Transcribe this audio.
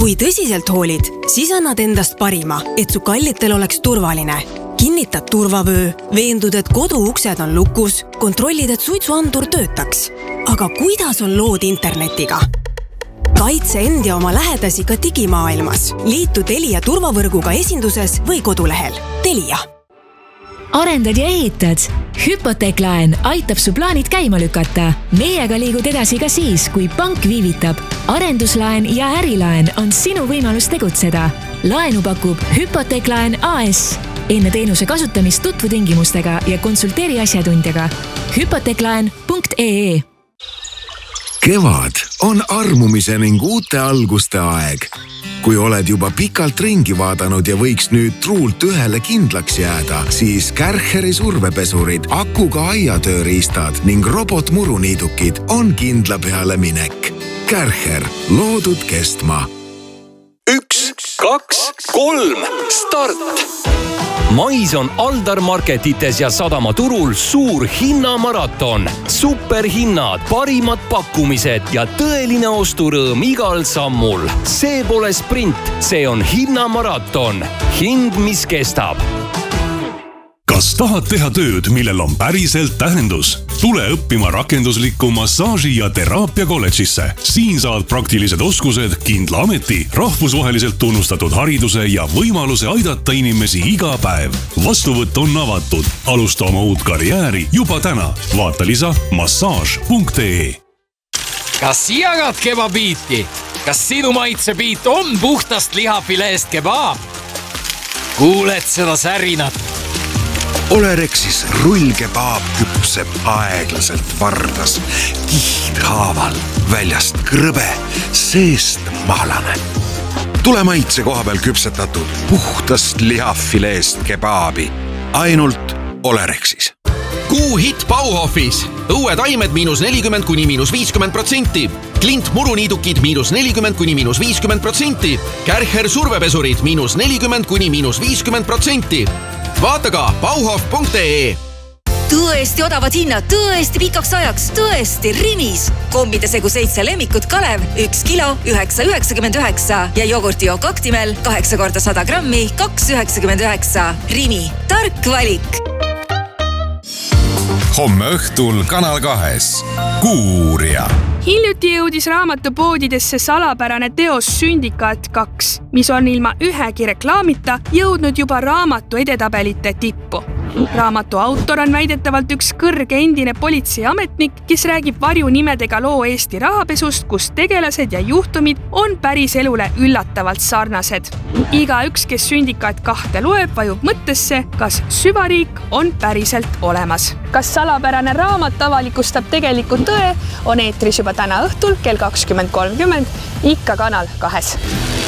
Kui tõsiselt hoolid, siis annad endast parima, et su kallitel oleks turvaline. Kinnitad turvavöö, veendud, et koduuksed on lukus, kontrollid, et suitsuandur töötaks. Aga kuidas on lood internetiga? Kaitse end ja oma lähedasi ka digimaailmas. Liitu Telia turvavõrguga esinduses või kodulehel. Telia. Arendad ja ehitad? Hüpoteeklaen aitab su plaanid käima lükata. Meiega liigud edasi ka siis, kui pank viivitab. Arenduslaen ja ärilaen on sinu võimalus tegutseda. Laenu pakub Hüpoteeklaen AS. Enne teenuse kasutamist tutvu tingimustega ja konsulteeri asjatundjaga. Hypoteeklaen.ee. Kevad on armumise ning uute alguste aeg. Kui oled juba pikalt ringi vaadanud ja võiks nüüd truult ühele kindlaks jääda, siis Kärcheri survepesurid, akuga aiatööriistad ning robotmuruniidukid on kindla peale minek. Kärcher, loodud kestma. 1, 2, 3, start! Mais on Aldar Marketites ja Sadamaturul suur hinnamaraton. Superhinnad, parimad pakkumised ja tõeline osturõõm igal sammul. See pole sprint, see on hinnamaraton. Hind, mis kestab. Kas tahad teha tööd, millel on päriselt tähendus? Tule õppima rakenduslikku massaaži- ja teraapia kolledžisse. Siin saad praktilised oskused, kindla ameti, rahvusvaheliselt tunnustatud hariduse ja võimaluse aidata inimesi iga päev. Vastuvõtt on avatud. Alusta oma uut karjääri juba täna. Vaata lisa massaaž.ee. Kas jagad kebabiiti? Kas sinu maitsebiit on puhtast lihafileest kebab? Kuuled seda särinat? Olerexis rullkebaab küpseb aeglaselt vardas, kihdhaaval, väljast krõbe, seest mahlane. Tule maitse koha peal küpsetatud puhtast lihafileest kebaabi. Ainult Olerexis. Kuu hit Bauhofis. Õue taimed -40 kuni -50%. Klint muruniidukid -40 kuni -50%. Kärcher survepesurid -40 kuni -50%. Vaata ka bauhof.ee. Tõesti odavad hinnad, tõesti pikaks ajaks, tõesti Rimis. Kommide segu 7 lemmikut Kalev, 1 kilo 9,99 ja jogurtijook Actimel 8 × 100 grammi 2,99. Rimi, tark valik. Homme õhtul Kanal 2 Kuuuurija. Hiljuti jõudis raamatupoodidesse salapärane teos Sündikaat 2, mis on ilma ühegi reklaamita jõudnud juba raamatu edetabelite tippu. Raamatu autor on väidetavalt üks kõrge endine politseiametnik, kes räägib varjunimedega loo Eesti rahapesust, kus tegelased ja juhtumid on päris elule üllatavalt sarnased. Igaüks, kes Sündikaat 2 loeb, vajub mõttesse, kas süvariik on päriselt olemas. Kas salapärane raamat avalikustab tegelikult tõe, on eetris juba täna õhtul kell 20.30, ikka Kanal 2.